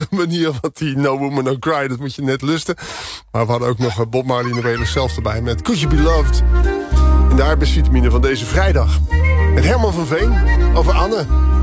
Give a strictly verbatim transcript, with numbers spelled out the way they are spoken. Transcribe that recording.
manier. Want die No Woman No Cry, dat moet je net lusten. Maar we hadden ook nog Bob Marley en de Wailers zelf erbij met Could You Be Loved. In de arbeidsvitamine van deze vrijdag. Met Herman van Veen over Anne.